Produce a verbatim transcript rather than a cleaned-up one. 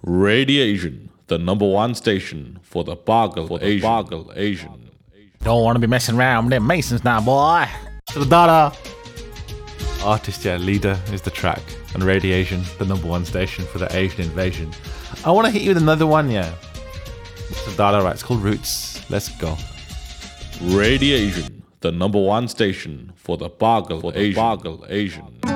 Radiation, the number one station for the Boggle for the Asian. Boggle Asian. Don't want to be messing around with them Masons now, boy. To the data. Artist, yeah, Leader is the track, and Radiation, the number one station for the Asian invasion. I want to hit you with another one, yeah. What's the data, right? It's called Roots. Let's go. Radiation, the number one station for the Boggle for the Asian. Boggle Asian.